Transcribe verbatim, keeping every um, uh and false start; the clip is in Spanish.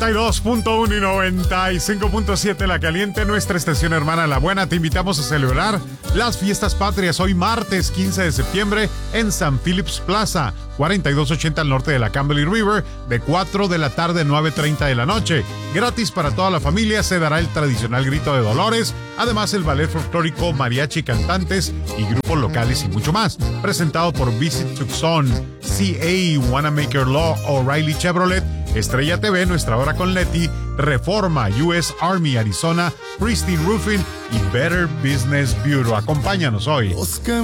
noventa y dos punto uno y noventa y cinco punto siete La Caliente, nuestra estación hermana La Buena. Te invitamos a celebrar las fiestas patrias hoy martes quince de septiembre en San Phillips Plaza, cuarenta y dos ochenta al norte de la Campbell River, de cuatro de la tarde a nueve treinta de la noche. Gratis para toda la familia, se dará el tradicional grito de Dolores, además el ballet folclórico, mariachi, cantantes y grupos locales y mucho más. Presentado por Visit Tucson, C A, Wanamaker Law, O'Reilly Chevrolet, Estrella T V, Nuestra Hora con Leti, Reforma, U S Army, Arizona, Pristine Roofing y Better Business Bureau. Acompáñanos hoy.